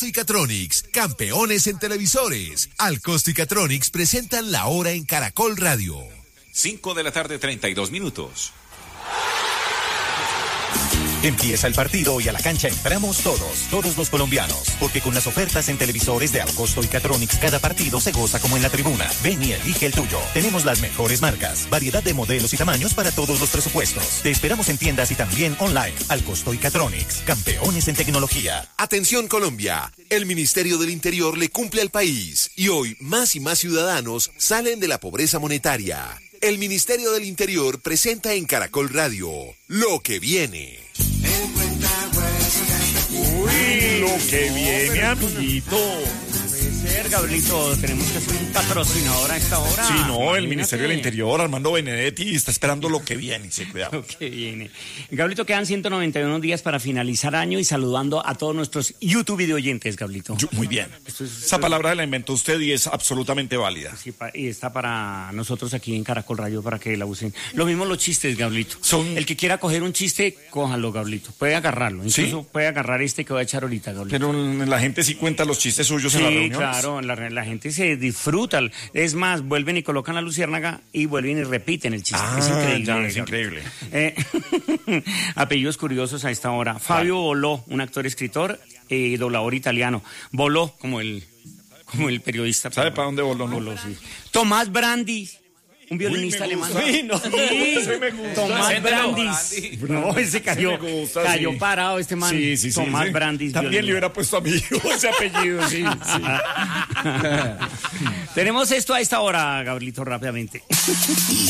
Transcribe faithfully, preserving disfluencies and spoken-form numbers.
y Catronics, campeones en televisores. Alcosto y Catronics presentan La Hora en Caracol Radio. cinco de la tarde, treinta y dos minutos. Empieza el partido y a la cancha entramos todos, todos los colombianos, porque con las ofertas en televisores de Alcosto y Catronics cada partido se goza como en la tribuna. Ven y elige el tuyo. Tenemos las mejores marcas, variedad de modelos y tamaños para todos los presupuestos. Te esperamos en tiendas y también online. Alcosto y Catronics, campeones en tecnología. Atención Colombia, el Ministerio del Interior le cumple al país y hoy más y más ciudadanos salen de la pobreza monetaria. El Ministerio del Interior presenta en Caracol Radio Lo que viene. Uy, lo que viene, amiguito. Puede ser, Gabrielito, tenemos que hacer un patrocinador a esta hora. Sí, no, Imagínate. el Ministerio del Interior, Armando Benedetti, está esperando lo que viene, sí, cuidado. Lo que viene. Gabrielito, quedan ciento noventa y uno días para finalizar año y saludando a todos nuestros YouTube video oyentes, Gabrielito. Yo, muy bien. Esto es, Esa palabra la inventó usted y es absolutamente válida. Sí, pa- y está para nosotros aquí en Caracol Radio para que la usen. Lo mismo los chistes, Gabrielito. Son- El que quiera coger un chiste, cójalo, Gabrielito. Puede agarrarlo. ¿Sí? Incluso puede agarrar este que voy a echar ahorita, Gabrielito. Pero la gente sí cuenta los chistes suyos en las Sí, reuniones. claro, la, la gente se disfruta. Es más, vuelven y colocan la luciérnaga y vuelven y repiten el chiste. Ah, es increíble. ya, es Gabrielito. increíble. Eh, apellidos curiosos a esta hora. Fabio Boló, un actor, escritor y doblador italiano. Boló, como el, como el periodista. ¿Sabe para dónde voló? No? Boló, sí. Tomás Brandis, un violinista Uy, me alemán. gusta. Sí, no, Ese me gusta. Tomás Preséntelo, Brandis. No, ese cayó, Ese me gusta, cayó sí. parado este man. Sí, sí, sí. Tomás sí. Brandis. También violinista. le hubiera puesto a mi hijo ese apellido, sí. sí. Tenemos esto a esta hora, Gabrielito, rápidamente.